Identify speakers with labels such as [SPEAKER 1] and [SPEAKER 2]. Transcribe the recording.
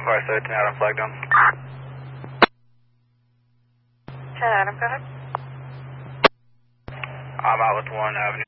[SPEAKER 1] Car 13 Adam, flag down.
[SPEAKER 2] 10 Adam, go ahead.
[SPEAKER 1] I'm out with 1 Avenue